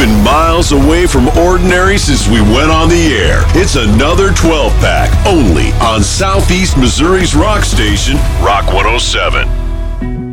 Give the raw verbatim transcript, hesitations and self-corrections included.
been miles away from ordinary since we went on the air. It's another twelve-pack, only on Southeast Missouri's rock station, Rock one oh seven.